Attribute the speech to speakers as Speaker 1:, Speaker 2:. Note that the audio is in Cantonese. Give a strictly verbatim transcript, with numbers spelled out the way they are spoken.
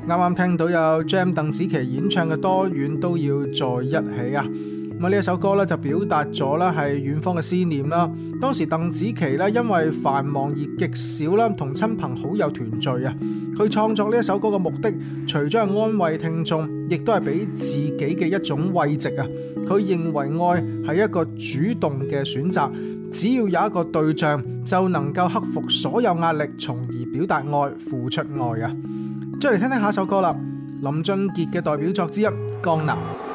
Speaker 1: 啱啱聽到有 Jam 鄧紫棋演唱嘅《多遠都要在一起》啊！咁啊呢一首歌咧就表達咗咧係遠方嘅思念啦。當時鄧紫棋咧因為繁忙而極少啦同親朋好友團聚啊。佢創作呢一首歌嘅目的，除咗係安慰聽眾，亦都係俾自己嘅一種慰藉啊。佢認為愛係一個主動嘅選擇，只要有一個對象，就能夠克服所有壓力，從而表達愛、付出愛啊！再嚟聽聽下一首歌啦，林俊傑嘅代表作之一《江南》。